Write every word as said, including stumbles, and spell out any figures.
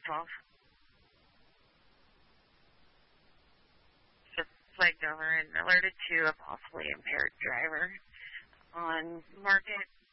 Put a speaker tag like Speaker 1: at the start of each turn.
Speaker 1: twelve. Just flagged over and alerted to a possibly impaired driver on Market